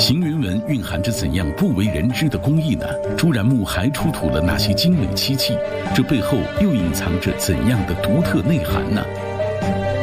行云纹蕴含着怎样不为人知的工艺呢？朱然墓还出土了哪些精美漆器？这背后又隐藏着怎样的独特内涵呢？